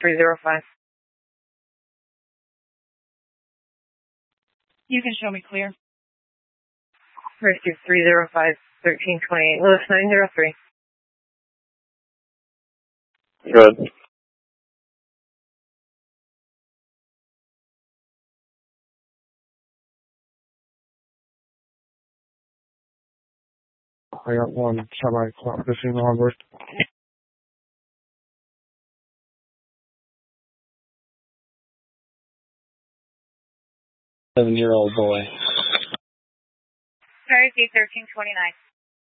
305. You can show me clear. Rescue 305, 1328, Lewis 903. Good. I got one semi-clock fishing onward. 7-year-old boy. Rescue 1329.